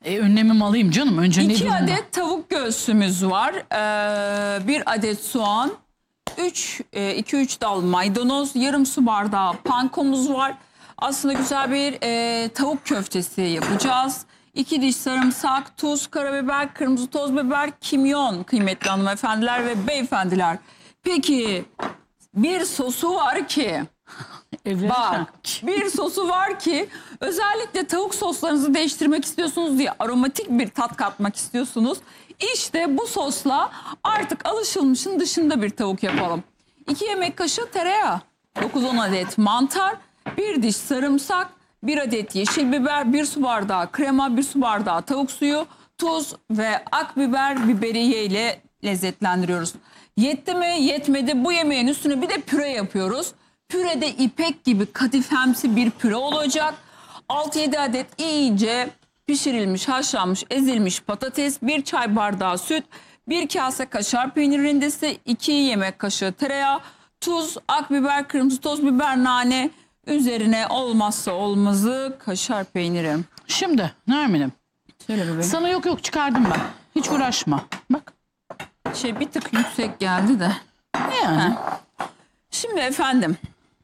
Önlemimi alayım canım. Önce ne 2 durumda? adet tavuk göğsümüz var. 1 adet soğan. 2-3 dal maydanoz. Yarım su bardağı pankomuz var. Aslında güzel bir tavuk köftesi yapacağız. 2 diş sarımsak, tuz, karabiber, kırmızı toz biber, kimyon kıymetli hanımefendiler ve beyefendiler. Peki bir sosu var ki... Bak, bir sosu var ki özellikle tavuk soslarınızı değiştirmek istiyorsunuz diye aromatik bir tat katmak istiyorsunuz. İşte bu sosla artık alışılmışın dışında bir tavuk yapalım. 2 yemek kaşığı tereyağı, 9-10 adet mantar, 1 diş sarımsak, 1 adet yeşil biber, 1 su bardağı krema, 1 su bardağı tavuk suyu, tuz ve akbiber biberiye ile lezzetlendiriyoruz. Yetti mi? Yetmedi. Bu yemeğin üstüne bir de püre yapıyoruz. Pürede ipek gibi kadifemsi bir püre olacak. 6-7 adet iyice pişirilmiş, haşlanmış, ezilmiş patates, 1 çay bardağı süt, 1 kase kaşar peynir rendesi, 2 yemek kaşığı tereyağı, tuz, akbiber, kırmızı toz biber, nane, üzerine olmazsa olmazı kaşar peyniri. Şimdi Nermin'im. Şöyle bebeğim. Sana yok çıkardım ben. Hiç uğraşma. Bak. Bir tık yüksek geldi de. Yani. Şimdi efendim.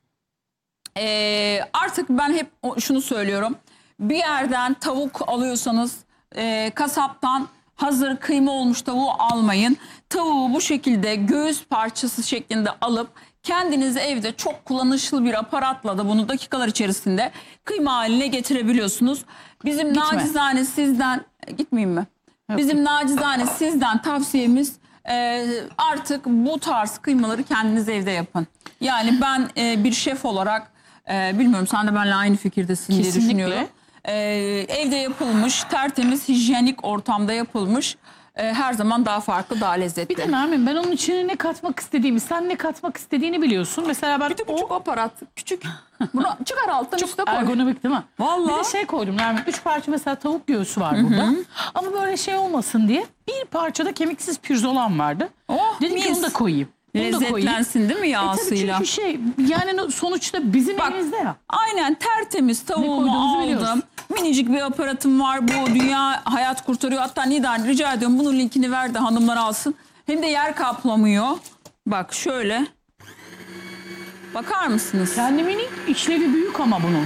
Artık ben hep şunu söylüyorum. Bir yerden tavuk alıyorsanız kasaptan hazır kıyma olmuş tavuğu almayın. Tavuğu bu şekilde göğüs parçası şeklinde alıp kendiniz evde çok kullanışlı bir aparatla da bunu dakikalar içerisinde kıyma haline getirebiliyorsunuz. Bizim nacizane sizden gitmeyeyim mi? Yok. Bizim nacizane sizden tavsiyemiz artık bu tarz kıymaları kendiniz evde yapın. Yani ben bir şef olarak bilmiyorum sen de benimle aynı fikirdesin diye Kesinlikle. düşünüyorum. Evde yapılmış, tertemiz, hijyenik ortamda yapılmış her zaman daha farklı, daha lezzetli. Bir de Nermin ben onun içine ne katmak istediğimi, sen ne katmak istediğini biliyorsun. Mesela ben Bir de küçük aparat, küçük. Bunu çıkar alttan üstte koy. ergonomik değil mi? Vallahi. Bir de şey koydum Nermin. 3 parça mesela tavuk göğsü var burada. Ama böyle şey olmasın diye bir parçada kemiksiz pirzolan vardı. Oh, Dedim ki mis. onu da koyayım. Bunu da koyayım. Lezzetlensin değil mi Tabii yağsıyla? çünkü yani sonuçta bizim Bak, elimizde ya. aynen tertemiz tavuğumu koyduğumuzu biliyoruz. aldım. Minicik bir aparatım var. Bu dünya hayat kurtarıyor. Hatta Nida rica ediyorum bunun linkini ver de hanımlar alsın. Hem de yer kaplamıyor. Bak şöyle. Bakar mısınız? Kendi minik, işlevi büyük ama bunun.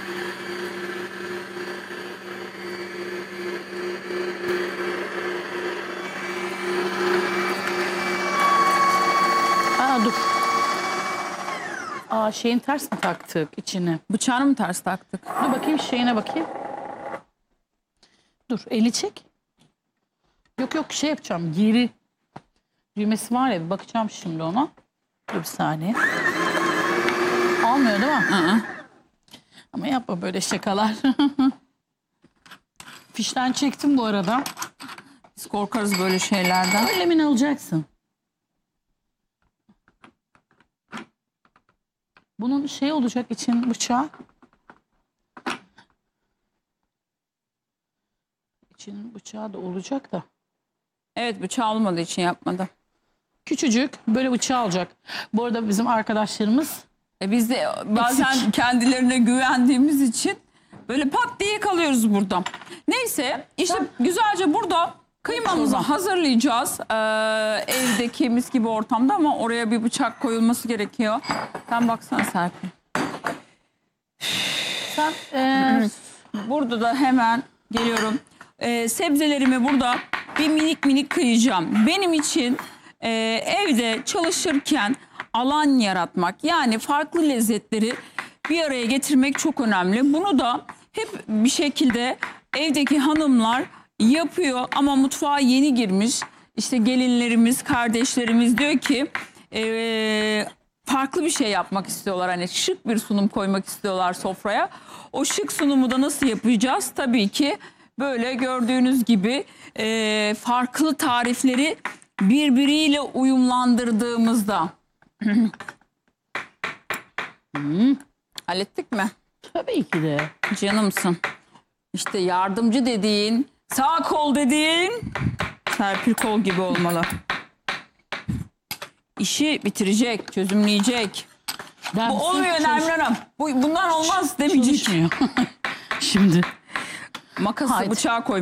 Dur. Şeyin ters mi taktık içine? Bıçağını mı ters taktık? Dur bakayım şeyine bakayım. Dur eli çek. Yok şey yapacağım. Geri düğmesi var ya bir bakacağım şimdi ona. Dur bir saniye. Almıyor değil mi? Ama yapma böyle şakalar. Fişten çektim bu arada. Biz korkarız böyle şeylerden. Önlemini alacaksın. Bunun şey olacak için bıçağı. İçinin bıçağı da olacak da. Evet bıçağı olmadığı için yapmadım. Küçücük böyle bıçağı olacak. Bu arada bizim arkadaşlarımız Biz de bazen Eksik. kendilerine güvendiğimiz için böyle pat diye kalıyoruz burada. Neyse işte güzelce burada kıymamızı hazırlayacağız. Evdeki mis gibi ortamda ama oraya bir bıçak koyulması gerekiyor. Sen baksana Serpil. sen Burada da hemen geliyorum. Sebzelerimi burada bir minik minik kıyacağım. Benim için evde çalışırken alan yaratmak yani farklı lezzetleri bir araya getirmek çok önemli. Bunu da hep bir şekilde evdeki hanımlar yapıyor ama mutfağa yeni girmiş. İşte gelinlerimiz, kardeşlerimiz diyor ki farklı bir şey yapmak istiyorlar. Hani şık bir sunum koymak istiyorlar sofraya. O şık sunumu da nasıl yapacağız? Tabii ki böyle gördüğünüz gibi farklı tarifleri birbiriyle uyumlandırdığımızda. Hallettik mi? tabii ki de. Canımsın. İşte yardımcı dediğin, sağ kol dediğin Serpil kol gibi olmalı. İşi bitirecek, çözümleyecek. Ben Bu olmuyor Nermin Hanım. Bundan olmaz demeyecek. Çalışmıyor. Şimdi. Makası Haydi. bıçağı koy.